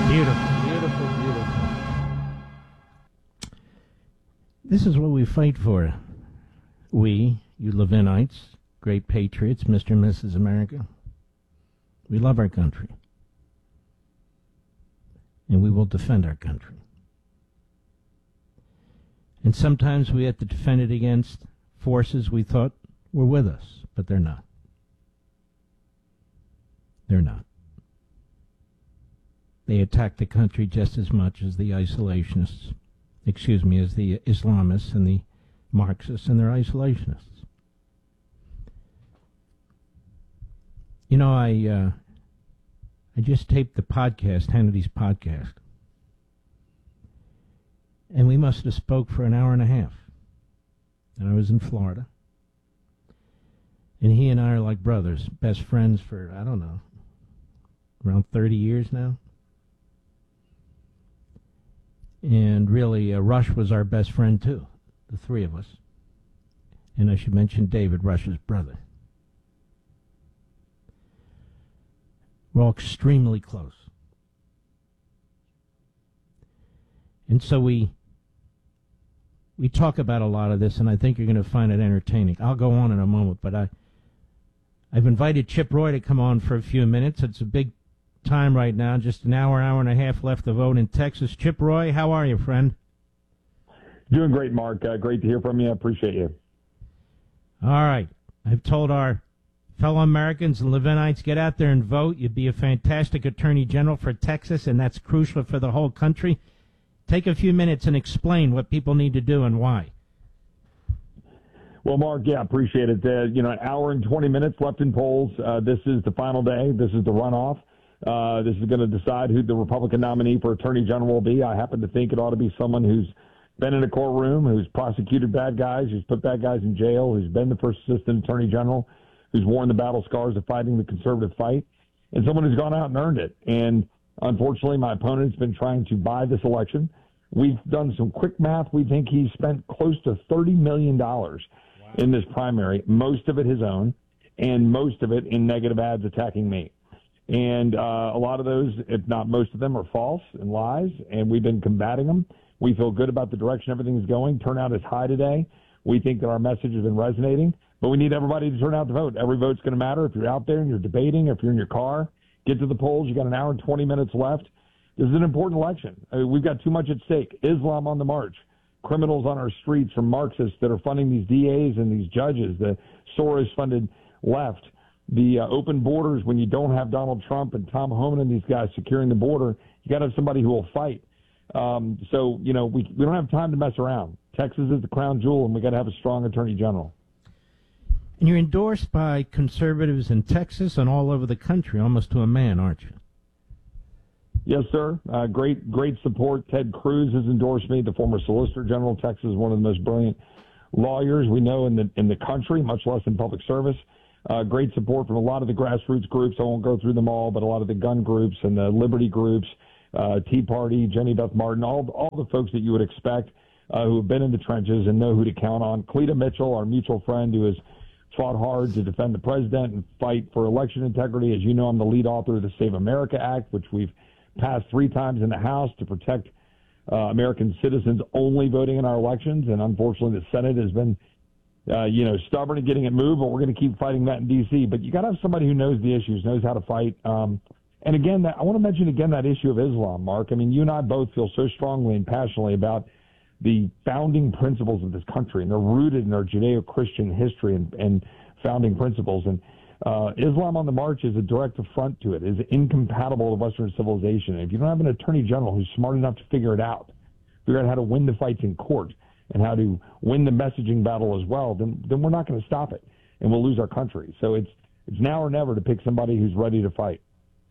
Beautiful, beautiful, beautiful. This is what we fight for. We, you Levinites, great patriots, Mr. and Mrs. America, we love our country. And we will defend our country. And sometimes we have to defend it against forces we thought were with us, but they're not. They're not. They attack the country just as much as the isolationists, as the Islamists and the Marxists and their isolationists. You know, I just taped the podcast, Hannity's podcast, and we must have spoke for an hour and a half. And I was in Florida, and he and I are like brothers, best friends for, I don't know, around 30 years now. And really, Rush was our best friend, too, the three of us. And I should mention David, Rush's brother. We're all extremely close. And so we talk about a lot of this, and I think you're going to find it entertaining. I'll go on in a moment, but I've invited Chip Roy to come on for a few minutes. It's a big time right now, just an hour and a half left to vote in Texas. Chip Roy, how are you, friend? Doing great, Mark. Great to hear from you. I appreciate you. All right. I've told our fellow Americans and Levinites, get out there and vote. You'd be a fantastic attorney general for Texas, and that's crucial for the whole country. Take a few minutes and explain what people need to do and why. Well, Mark, yeah, appreciate it. An hour and 20 minutes left in polls. This is the final day. This is the runoff. This is going to decide who the Republican nominee for Attorney General will be. I happen to think it ought to be someone who's been in a courtroom, who's prosecuted bad guys, who's put bad guys in jail, who's been the first assistant Attorney General, who's worn the battle scars of fighting the conservative fight, and someone who's gone out and earned it. And unfortunately, my opponent's been trying to buy this election. We've done some quick math. We think he spent close to $30 million in this primary, most of it his own, and most of it in negative ads attacking me. And a lot of those, if not most of them, are false and lies, and we've been combating them. We feel good about the direction everything's going. Turnout is high today. We think that our message has been resonating, but we need everybody to turn out to vote. Every vote's going to matter. If you're out there and you're debating, if you're in your car, get to the polls. You got an hour and 20 minutes left. This is an important election. We've got too much at stake. Islam on the march, criminals on our streets from Marxists that are funding these DAs and these judges, the Soros-funded left, the open borders when you don't have Donald Trump and Tom Homan and these guys securing the border. You got to have somebody who will fight. We don't have time to mess around. Texas is the crown jewel, and we got to have a strong attorney general. And you're endorsed by conservatives in Texas and all over the country, almost to a man, aren't you? Yes, sir. Great support. Ted Cruz has endorsed me, the former Solicitor General of Texas, one of the most brilliant lawyers we know in the country, much less in public service. Great support from a lot of the grassroots groups. I won't go through them all, but a lot of the gun groups and the liberty groups, Tea Party, Jenny Beth Martin, all the folks that you would expect who have been in the trenches and know who to count on. Cleta Mitchell, our mutual friend who has fought hard to defend the president and fight for election integrity. As you know, I'm the lead author of the Save America Act, which we've passed 3 times in the House to protect American citizens only voting in our elections. And unfortunately, the Senate has been stubborn in getting it moved, but we're going to keep fighting that in D.C. But you got to have somebody who knows the issues, knows how to fight. And again, I want to mention again that issue of Islam, Mark. I mean, you and I both feel so strongly and passionately about the founding principles of this country, and they're rooted in our Judeo-Christian history and founding principles. And Islam on the march is a direct affront to it, is incompatible with Western civilization. And if you don't have an attorney general who's smart enough to figure it out, figure out how to win the fights in court and how to win the messaging battle as well, then we're not going to stop it, and we'll lose our country. So it's now or never to pick somebody who's ready to fight.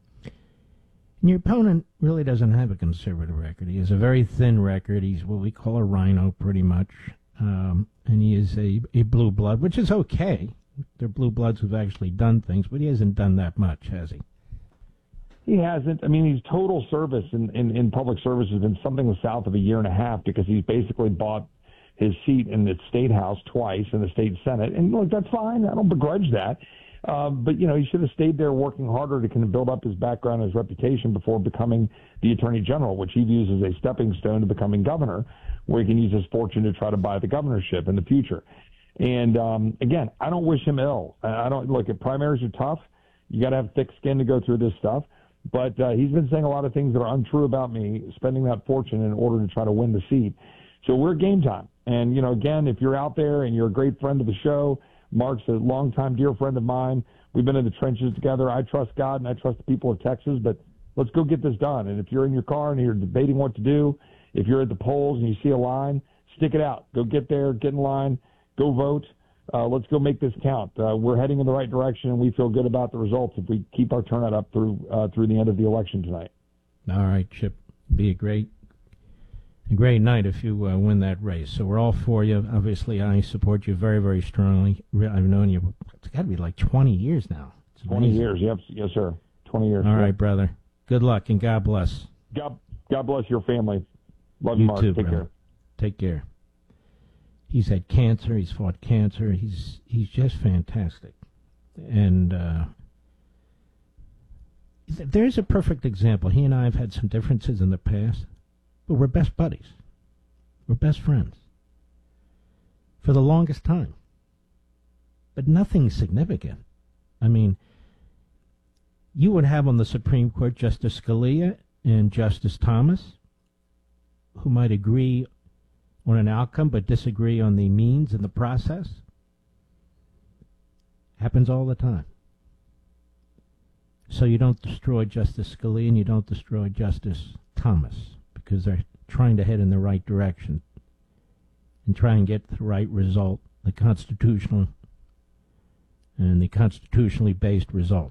And your opponent really doesn't have a conservative record. He has a very thin record. He's what we call a rhino, pretty much. And he is a blue blood, which is okay. They're blue bloods who've actually done things, but he hasn't done that much, has he? He hasn't. I mean, his total service in public service has been something south of a year and a half because he's basically bought his seat in the state house twice in the state senate. And look, that's fine. I don't begrudge that. But, he should have stayed there working harder to kind of build up his background and his reputation before becoming the Attorney General, which he views as a stepping stone to becoming governor, where he can use his fortune to try to buy the governorship in the future. And, again, I don't wish him ill. Look, primaries are tough. You got to have thick skin to go through this stuff. But he's been saying a lot of things that are untrue about me, spending that fortune in order to try to win the seat. So we're game time. And, again, if you're out there and you're a great friend of the show, Mark's a longtime dear friend of mine. We've been in the trenches together. I trust God and I trust the people of Texas, but let's go get this done. And if you're in your car and you're debating what to do, if you're at the polls and you see a line, stick it out. Go get there, get in line, go vote. Let's go make this count. We're heading in the right direction, and we feel good about the results if we keep our turnout up through the end of the election tonight. All right, Chip. Be a great night if you win that race. So we're all for you. Obviously, I support you very, very strongly. I've known you, it's got to be like 20 years now. 20 years, yes, sir. 20 years. All right, brother. Good luck, and God bless. God bless your family. Love you, Mark. Too, Take brother. care. Take care. He's had cancer. He's fought cancer. He's just fantastic. And there's a perfect example. He and I have had some differences in the past, but we're best buddies. We're best friends. For the longest time. But nothing significant. I mean, you would have on the Supreme Court Justice Scalia and Justice Thomas, who might agree on an outcome but disagree on the means and the process. Happens all the time. So you don't destroy Justice Scalia and you don't destroy Justice Thomas, because they're trying to head in the right direction and try and get the right result, the constitutional and the constitutionally based result.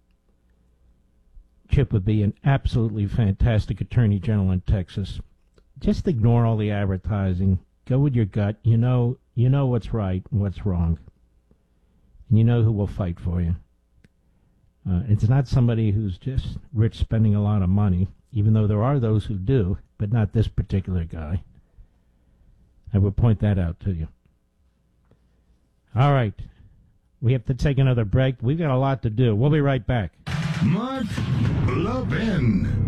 Chip would be an absolutely fantastic Attorney General in Texas. Just ignore all the advertising. Go with your gut. You know what's right and what's wrong. And you know who will fight for you. It's not somebody who's just rich spending a lot of money, even though there are those who do, but not this particular guy. I would point that out to you. All right. We have to take another break. We've got a lot to do. We'll be right back. Mark Levin.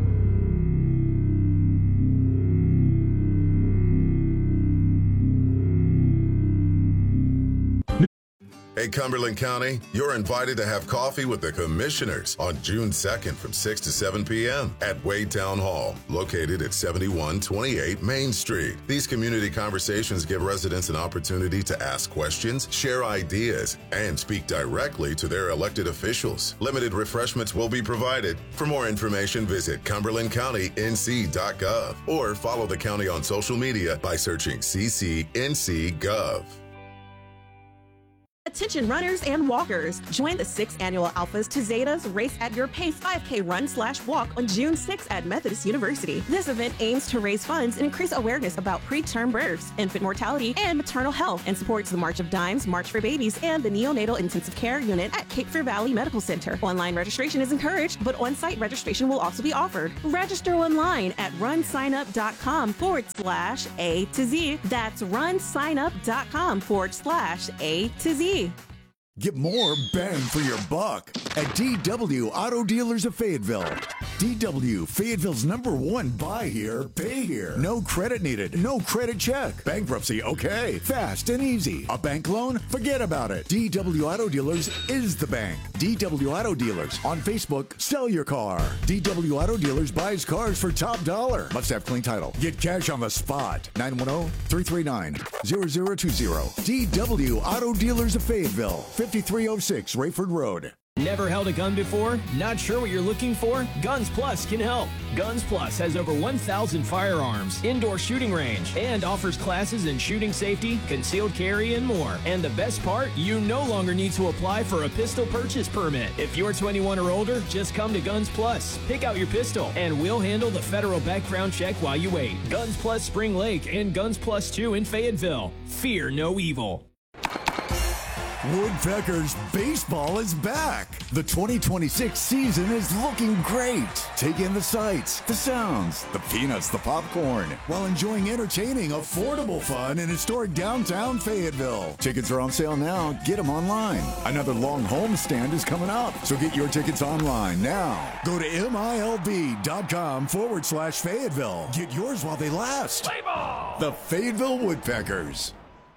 Hey, Cumberland County, you're invited to have coffee with the commissioners on June 2nd from 6 to 7 p.m. at Wade Town Hall, located at 7128 Main Street. These community conversations give residents an opportunity to ask questions, share ideas, and speak directly to their elected officials. Limited refreshments will be provided. For more information, visit CumberlandCountyNC.gov or follow the county on social media by searching CCNC.gov. Attention runners and walkers. Join the 6th annual Alphas to Zetas Race at Your Pace 5K Run/Walk on June 6th at Methodist University. This event aims to raise funds and increase awareness about preterm births, infant mortality, and maternal health, and supports the March of Dimes, March for Babies, and the Neonatal Intensive Care Unit at Cape Fear Valley Medical Center. Online registration is encouraged, but on-site registration will also be offered. Register online at runsignup.com/A to Z. That's runsignup.com/A to Z. Get more bang for your buck at DW Auto Dealers of Fayetteville. DW, Fayetteville's #1 buy here, pay here. No credit needed, no credit check. Bankruptcy, okay. Fast and easy. A bank loan? Forget about it. DW Auto Dealers is the bank. DW Auto Dealers. On Facebook, sell your car. DW Auto Dealers buys cars for top dollar. Must have clean title. Get cash on the spot. 910-339-0020. DW Auto Dealers of Fayetteville. 5306 Rayford Road. Never held a gun before? Not sure what you're looking for? Guns Plus can help. Guns Plus has over 1,000 firearms, indoor shooting range, and offers classes in shooting safety, concealed carry, and more. And the best part? You no longer need to apply for a pistol purchase permit. If you're 21 or older, just come to Guns Plus. Pick out your pistol, and we'll handle the federal background check while you wait. Guns Plus Spring Lake and Guns Plus 2 in Fayetteville. Fear no evil. Woodpeckers baseball is back. The 2026 season is looking great. Take in the sights, the sounds, the peanuts, the popcorn, while enjoying entertaining, affordable fun in historic downtown Fayetteville. Tickets are on sale now. Get them online. Another long homestand is coming up, so get your tickets online now. Go to MILB.com/Fayetteville. Get yours while they last. Play ball! The Fayetteville Woodpeckers.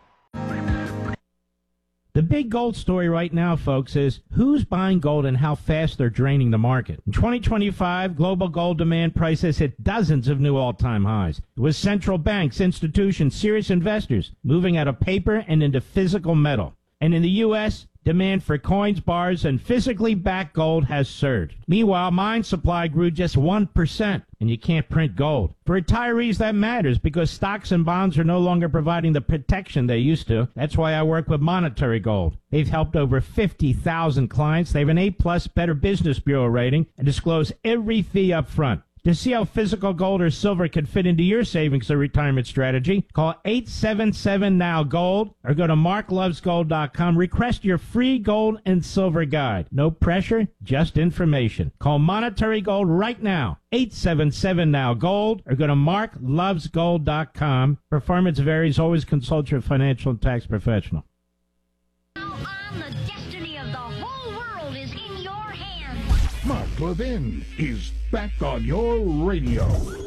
The big gold story right now, folks, is who's buying gold and how fast they're draining the market. In 2025, global gold demand prices hit dozens of new all-time highs, with central banks, institutions, serious investors moving out of paper and into physical metal. And in the U.S., demand for coins, bars, and physically backed gold has surged. Meanwhile, mine supply grew just 1%, and you can't print gold. For retirees, that matters because stocks and bonds are no longer providing the protection they used to. That's why I work with Monetary Gold. They've helped over 50,000 clients. They have an A+ Better Business Bureau rating and disclose every fee up front. To see how physical gold or silver can fit into your savings or retirement strategy, call 877-NOW-GOLD or go to marklovesgold.com. Request your free gold and silver guide. No pressure, just information. Call Monetary Gold right now, 877-NOW-GOLD or go to marklovesgold.com. Performance varies. Always consult your financial and tax professional. The destiny of the whole world is in your hands. Mark Levin is back on your radio.